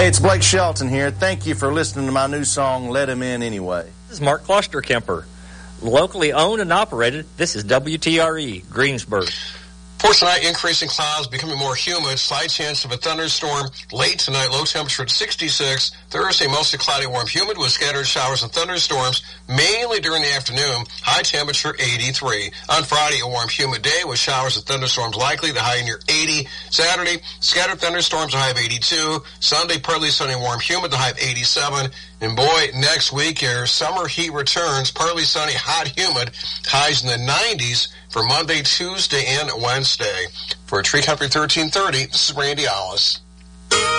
Hey, it's Blake Shelton here. Thank you for listening to my new song, Let Him In Anyway. This is Mark Klosterkemper. Locally owned and operated, this is WTRE, Greensburg. For tonight, increasing clouds, becoming more humid, slight chance of a thunderstorm. Late tonight, low temperature at 66. Thursday, mostly cloudy, warm, humid with scattered showers and thunderstorms, mainly during the afternoon. High temperature 83. On Friday, a warm, humid day with showers and thunderstorms likely, the high near 80. Saturday, scattered thunderstorms, a high of 82. Sunday, partly sunny, warm, humid, the high of 87. And boy, next week here, summer heat returns, partly sunny, hot, humid, highs in the 90s for Monday, Tuesday, and Wednesday. For Tree Country 1330, this is Randy Ollis.